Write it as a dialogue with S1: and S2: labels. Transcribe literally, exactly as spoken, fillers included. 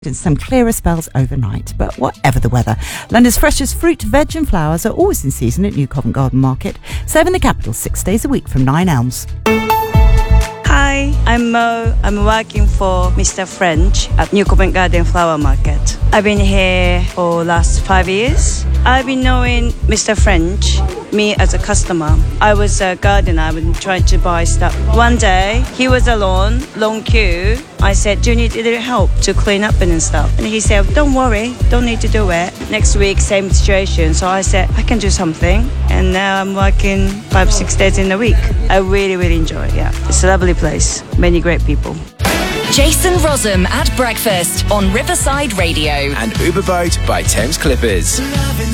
S1: and some clearer spells overnight. But whatever the weather, London's freshest fruit, veg and flowers are always in season at New Covent Garden Market, serving the capital six days a week from Nine Elms.
S2: Hi, I'm Mo. I'm working for Mister French at New Covent Garden Flower Market. I've been here for last five years. I've been knowing Mister French, me as a customer. I was a gardener, I've been trying to buy stuff. One day, he was alone, long queue. I said, do you need a little help to clean up and stuff? And he said, don't worry, don't need to do it. Next week, same situation. So I said, I can do something. And now I'm working five, six days in a week. I really, really enjoy it, yeah. It's a lovely place, many great people.
S3: Jason Rossum at breakfast on Riverside Radio.
S4: And Uber Boat by Thames Clippers.